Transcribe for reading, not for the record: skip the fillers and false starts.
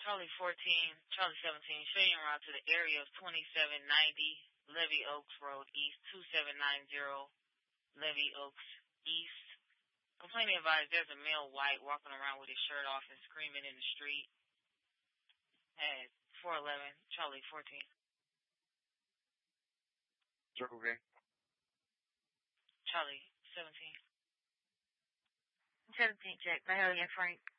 Charlie 14, Charlie 17, show you around to the area of 2790 Levy Oaks Road East, 2790 Levy Oaks East. Complaining advised there's a male white walking around with his shirt off and screaming in the street at 411 Charlie 14. Okay. Charlie 17. 17, check. Mahalia Frank.